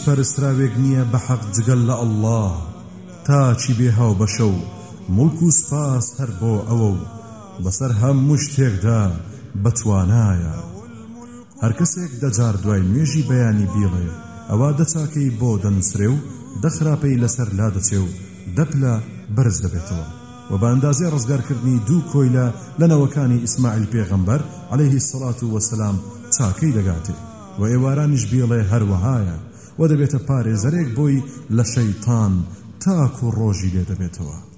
پەرستراوێک نییە بە حەق جگەل لە ئەڵڵاه تاچی بێ هاو بەشە و مڵک و سپاس هەر بۆ ئەوە و بەسەر هەموو شتێکدا بەتوانایە. هەر کەسێک دەجار دوای نوێژی بەیانی بیڵێ ئەوە دەچاکەی بۆ دەنووسرێ و دەخراپەی لەسەر لا دەچێ و دەپلە بەرز دەبێتەوە و بە ئەندازێ ڕزگارکردنی دوو کۆیلە لە نەوەکانی ئیسماعیل پێغەمبەر عەلەیهی السەڵات وەسەلام چاکەی دەگاتێ و ئێوارانیش بیڵێ هەروەهایە و دەبێتە پارێزەرێک بۆی لە شەیتان تاکو ڕۆژی لێ دەبێتەوە.